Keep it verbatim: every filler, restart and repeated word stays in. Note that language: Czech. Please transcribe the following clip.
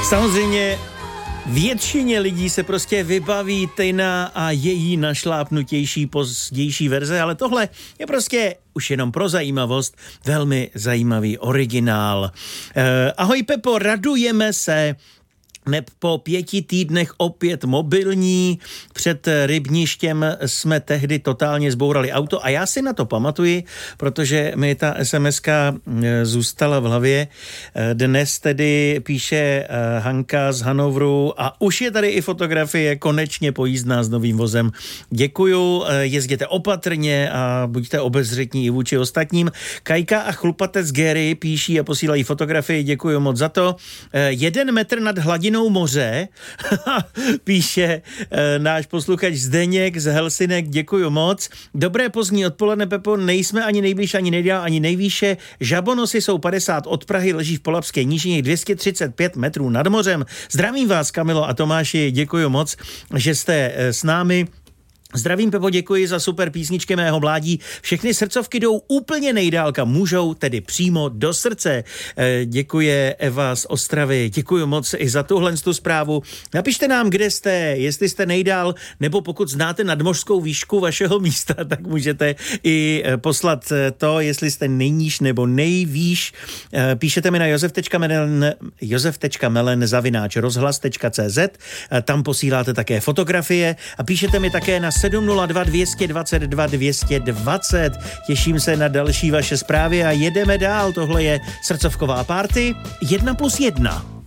Samozřejmě většině lidí se prostě vybaví Tina a její našlápnutější pozdější verze, ale tohle je prostě už jenom pro zajímavost velmi zajímavý originál. Eh, ahoj Pepo, radujeme se. Neb po pěti týdnech opět mobilní. Před Rybništěm jsme tehdy totálně zbourali auto a já si na to pamatuji, protože mi ta es em eska zůstala v hlavě. Dnes tedy píše Hanka z Hanovru a už je tady i fotografie, konečně pojízdná s novým vozem. Děkuju, jezděte opatrně a buďte obezřetní i vůči ostatním. Kajka a Chlupatec Gary píší a posílají fotografii, děkuju moc za to. Jeden metr nad hladinou moře, píše e, náš posluchač Zdeněk z Helsinek, děkuju moc. Dobré pozdní odpoledne, Pepo, nejsme ani nejblíž, ani nejdál, ani nejvýše. Žabonosy jsou padesát od Prahy, leží v Polabské nížině dvě stě třicet pět metrů nad mořem. Zdravím vás, Kamilo a Tomáši, děkuju moc, že jste e, s námi. Zdravím, Pepo, děkuji za super písničky mého mládí. Všechny srdcovky jdou úplně nejdálka, můžou tedy přímo do srdce. E, děkuje Eva z Ostravy, děkuji moc i za tuhle tu zprávu. Napište nám, kde jste, jestli jste nejdál, nebo pokud znáte nadmořskou výšku vašeho místa, tak můžete i poslat to, jestli jste nejníž nebo nejvýš. E, píšete mi na josef.melen, josef.melen zavináč rozhlas.cz, e, tam posíláte také fotografie a píšete mi také na sedm nula dva dvě dvacet dva dvě dvacet. Těším se na další vaše zprávy a jedeme dál. Tohle je srdcovková party jedna plus jedna.